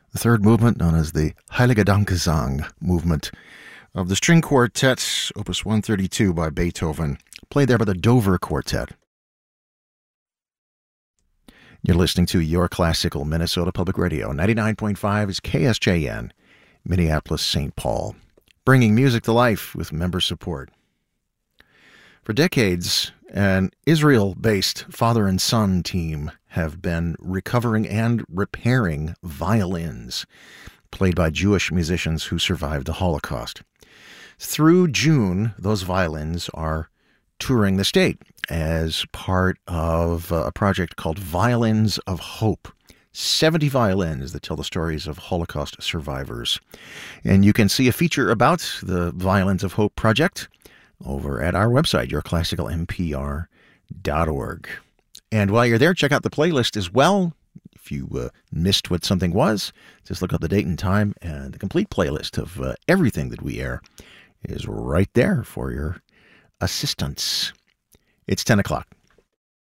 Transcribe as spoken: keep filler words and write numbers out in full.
The third movement, known as the Heilige Dankgesang movement of the string quartet, opus one thirty-two by Beethoven, played there by the Dover Quartet. You're listening to Your Classical Minnesota Public Radio. ninety-nine point five is K S J N, Minneapolis, Saint Paul, bringing music to life with member support. For decades, an Israel-based father and son team have been recovering and repairing violins played by Jewish musicians who survived the Holocaust. Through June, those violins are touring the state as part of a project called Violins of Hope. seventy violins that tell the stories of Holocaust survivors. And you can see a feature about the Violins of Hope project over at our website, your classical m p r dot org. And while you're there, check out the playlist as well. If you uh, missed what something was, just look up the date and time, and the complete playlist of uh, everything that we air is right there for your assistance. It's ten o'clock.